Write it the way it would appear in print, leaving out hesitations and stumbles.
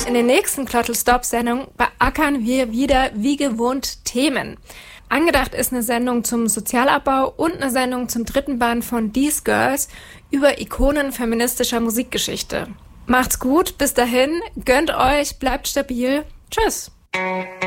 In den nächsten Klottl-Stop-Sendungen beackern wir wieder wie gewohnt Themen. Angedacht ist eine Sendung zum Sozialabbau und eine Sendung zum 3. Band von These Girls über Ikonen feministischer Musikgeschichte. Macht's gut, bis dahin, gönnt euch, bleibt stabil. Tschüss.